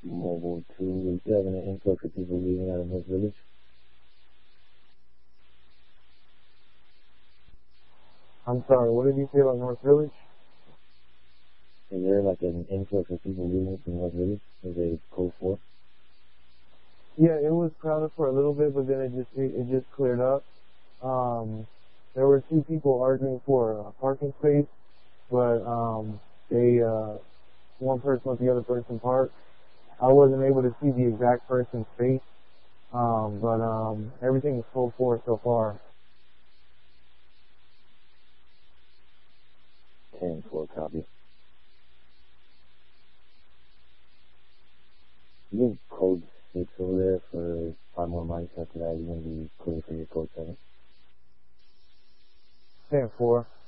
Mobile 2, we still having an influx of people leaving out of North Village. I'm sorry, what did you say about North Village? Is there like an influx of people leaving from North Village? Is it code 4? Yeah, it was crowded for a little bit, but then it just cleared up. There were two people arguing for a parking space, but one person let the other person park. I wasn't able to see the exact person's face, but everything is full force so far. 10-4 copy. You have code 6 over there for 5 more mics. After that, you're going to be clear for your code 7. 10-4.